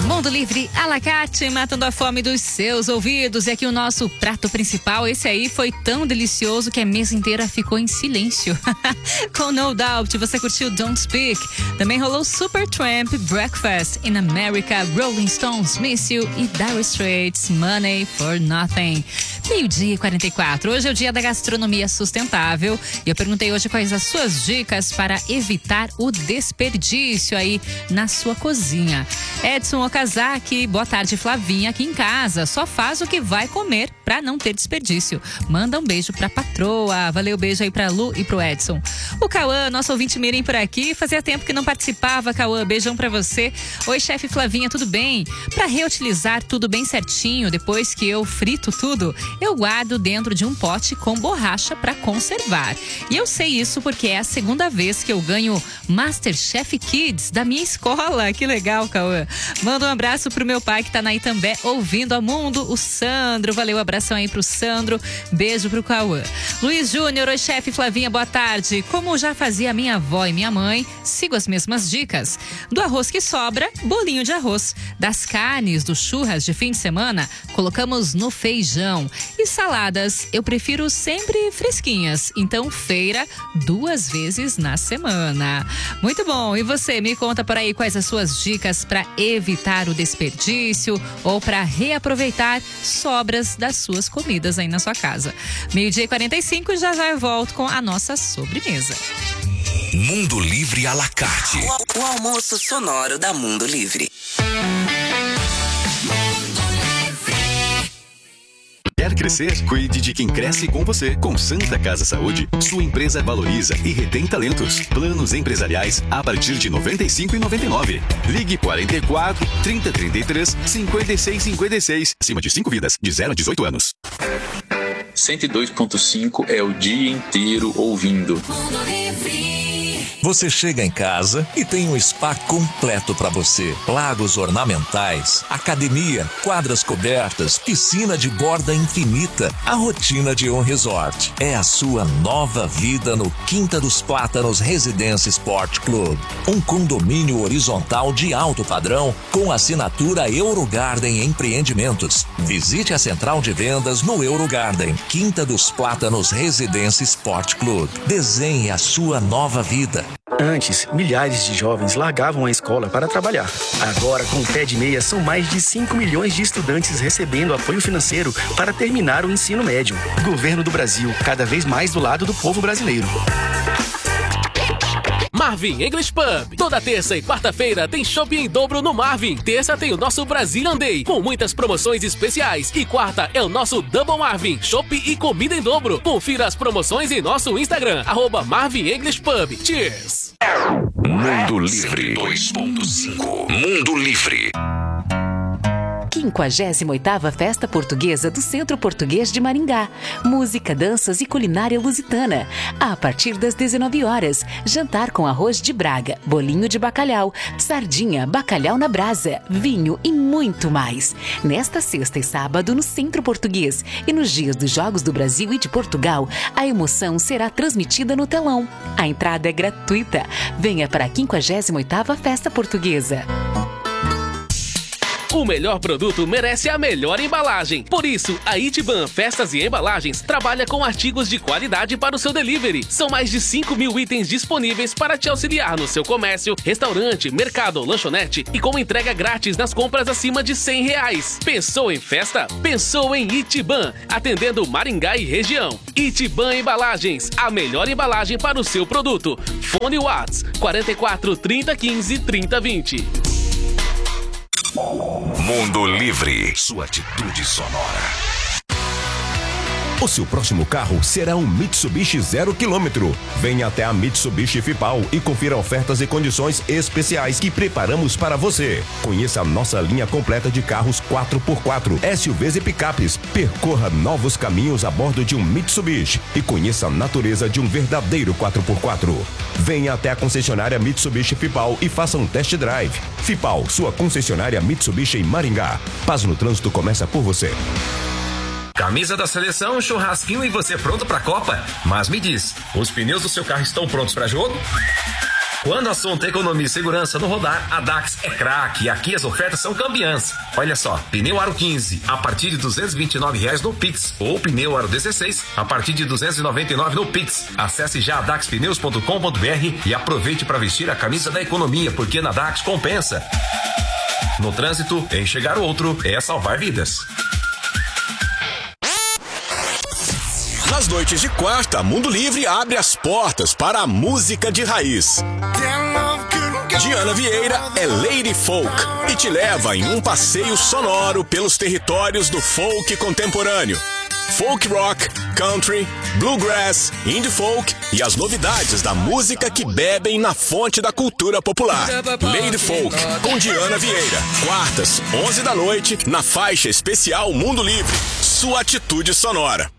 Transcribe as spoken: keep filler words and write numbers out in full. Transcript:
Mundo Livre à la carte, matando a fome dos seus ouvidos. E aqui o nosso prato principal, esse aí foi tão delicioso que a mesa inteira ficou em silêncio. Com No Doubt, você curtiu Don't Speak. Também rolou Supertramp, Breakfast in America, Rolling Stones, Miss You e Dire Straits, Money for Nothing. Meio-dia e quarenta e quatro. Hoje é o dia da gastronomia sustentável e eu perguntei hoje quais as suas dicas para evitar o desperdício aí na sua cozinha. Edson Okazaki, boa tarde, Flavinha, aqui em casa. Só faz o que vai comer para não ter desperdício. Manda um beijo pra patroa. Valeu, beijo aí pra Lu e pro Edson. O Cauã, nosso ouvinte mirim por aqui. Fazia tempo que não participava, Cauã. Beijão pra você. Oi, chefe Flavinha, tudo bem? Pra reutilizar tudo bem certinho, depois que eu frito tudo, eu guardo dentro de um pote com borracha pra conservar. E eu sei isso porque é a segunda vez que eu ganho Masterchef Kids da minha escola. Que legal, Cauã. Manda um abraço pro meu pai que tá na Itambé ouvindo a Mundo, o Sandro. Valeu, abração aí pro Sandro. Beijo pro Cauã. Luiz Júnior, oi, chefe Flavinha, boa tarde. Como já fazia minha avó e minha mãe, sigo as mesmas dicas. Do arroz que sobra, bolinho de arroz. Das carnes, do churras de fim de semana, colocamos no feijão. E saladas, eu prefiro sempre fresquinhas. Então, feira duas vezes na semana. Muito bom. E você, me conta por aí quais as suas dicas para evitar o desperdício ou para reaproveitar sobras das suas comidas aí na sua casa. Meio-dia e quarenta e cinco, já já eu volto com a nossa sobremesa. Mundo Livre à la carte. O, o almoço sonoro da Mundo Livre. Quer crescer? Cuide de quem cresce com você. Com Santa Casa Saúde, sua empresa valoriza e retém talentos. Planos empresariais a partir de noventa e cinco reais e noventa e nove centavos. Ligue quarenta e quatro, trinta, trinta e três, cinquenta e seis, cinquenta e seis. Acima de cinco vidas, de zero a dezoito anos. cento e dois ponto cinco é o dia inteiro ouvindo. Você chega em casa e tem um spa completo para você. Lagos ornamentais, academia, quadras cobertas, piscina de borda infinita. A rotina de um resort. É a sua nova vida no Quinta dos Plátanos Residência Sport Club. Um condomínio horizontal de alto padrão com assinatura Eurogarden Empreendimentos. Visite a central de vendas no Eurogarden. Quinta dos Plátanos Residência Sport Club. Desenhe a sua nova vida. Antes, milhares de jovens largavam a escola para trabalhar. Agora, com o Pé de Meia, são mais de cinco milhões de estudantes recebendo apoio financeiro para terminar o ensino médio. Governo do Brasil, cada vez mais do lado do povo brasileiro. Marvin English Pub. Toda terça e quarta-feira tem shopping em dobro no Marvin. Terça tem o nosso Brazilian Day, com muitas promoções especiais. E quarta é o nosso Double Marvin, shopping e comida em dobro. Confira as promoções em nosso Instagram, arroba Marvin English Pub. Cheers! Mundo Livre dois ponto cinco. Mundo Livre. quinquagésima oitava Festa Portuguesa do Centro Português de Maringá. Música, danças e culinária lusitana. A partir das dezenove horas, jantar com arroz de Braga, bolinho de bacalhau, sardinha, bacalhau na brasa, vinho e muito mais. Nesta sexta e sábado no Centro Português e nos dias dos Jogos do Brasil e de Portugal, a emoção será transmitida no telão. A entrada é gratuita. Venha para a quinquagésima oitava Festa Portuguesa. O melhor produto merece a melhor embalagem. Por isso, a Itiban Festas e Embalagens trabalha com artigos de qualidade para o seu delivery. São mais de cinco mil itens disponíveis para te auxiliar no seu comércio, restaurante, mercado, lanchonete e com entrega grátis nas compras acima de cem reais. Pensou em festa? Pensou em Itiban, atendendo Maringá e região. Itiban Embalagens, a melhor embalagem para o seu produto. Fone Whats quarenta e quatro, trinta, quinze, trinta, vinte. Mundo Livre, sua atitude sonora. O seu próximo carro será um Mitsubishi zero quilômetro. Venha até a Mitsubishi Fipal e confira ofertas e condições especiais que preparamos para você. Conheça a nossa linha completa de carros quatro por quatro, S U Vs e picapes. Percorra novos caminhos a bordo de um Mitsubishi e conheça a natureza de um verdadeiro quatro por quatro. Venha até a concessionária Mitsubishi Fipal e faça um test drive. Fipal, sua concessionária Mitsubishi em Maringá. Paz no trânsito começa por você. Camisa da seleção, churrasquinho e você pronto pra Copa? Mas me diz, os pneus do seu carro estão prontos pra jogo? Quando o assunto é economia e segurança no rodar, a Dax é craque e aqui as ofertas são campeãs. Olha só, pneu Aro quinze a partir de duzentos e vinte e nove reais no Pix ou pneu Aro dezesseis a partir de duzentos e noventa e nove no Pix. Acesse já dax pneus ponto com ponto b r e aproveite para vestir a camisa da economia, porque na Dax compensa. No trânsito, enxergar o outro é salvar vidas. Nas noites de quarta, Mundo Livre abre as portas para a música de raiz. Diana Vieira é Lady Folk e te leva em um passeio sonoro pelos territórios do folk contemporâneo. Folk rock, country, bluegrass, indie folk e as novidades da música que bebem na fonte da cultura popular. Lady Folk, com Diana Vieira. Quartas, onze da noite, na faixa especial Mundo Livre. Sua atitude sonora.